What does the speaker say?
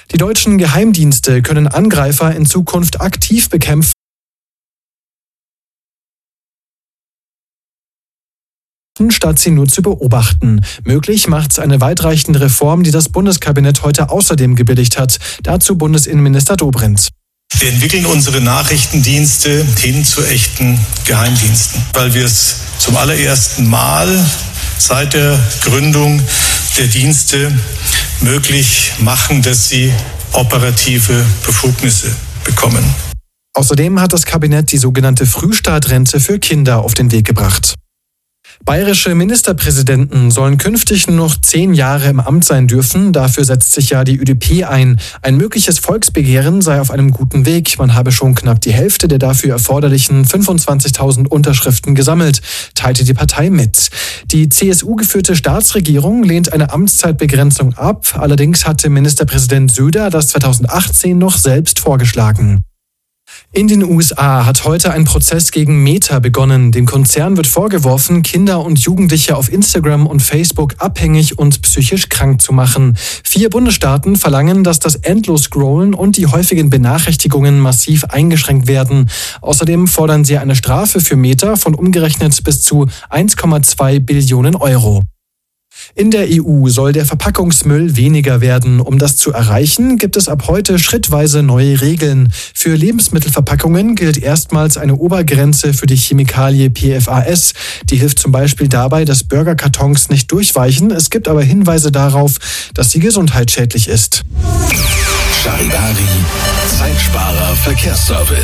Die deutschen Geheimdienste können Angreifer in Zukunft aktiv bekämpfen, statt sie nur zu beobachten. Möglich macht's eine weitreichende Reform, die das Bundeskabinett heute außerdem gebilligt hat. Dazu Bundesinnenminister Dobrindt. Wir entwickeln unsere Nachrichtendienste hin zu echten Geheimdiensten, weil wir es zum allerersten Mal seit der Gründung der Dienste möglich machen, dass sie operative Befugnisse bekommen. Außerdem hat das Kabinett die sogenannte Frühstartrente für Kinder auf den Weg gebracht. Bayerische Ministerpräsidenten sollen künftig nur noch 10 Jahre im Amt sein dürfen. Dafür setzt sich ja die ÖDP ein. Ein mögliches Volksbegehren sei auf einem guten Weg. Man habe schon knapp die Hälfte der dafür erforderlichen 25.000 Unterschriften gesammelt, teilte die Partei mit. Die CSU-geführte Staatsregierung lehnt eine Amtszeitbegrenzung ab. Allerdings hatte Ministerpräsident Söder das 2018 noch selbst vorgeschlagen. In den USA hat heute ein Prozess gegen Meta begonnen. Dem Konzern wird vorgeworfen, Kinder und Jugendliche auf Instagram und Facebook abhängig und psychisch krank zu machen. 4 Bundesstaaten verlangen, dass das Endlos-Scrollen und die häufigen Benachrichtigungen massiv eingeschränkt werden. Außerdem fordern sie eine Strafe für Meta von umgerechnet bis zu 1,2 Billionen Euro. In der EU soll der Verpackungsmüll weniger werden. Um das zu erreichen, gibt es ab heute schrittweise neue Regeln. Für Lebensmittelverpackungen gilt erstmals eine Obergrenze für die Chemikalie PFAS. Die hilft zum Beispiel dabei, dass Burgerkartons nicht durchweichen. Es gibt aber Hinweise darauf, dass sie gesundheitsschädlich ist. Charivari, Zeitsparer Verkehrsservice.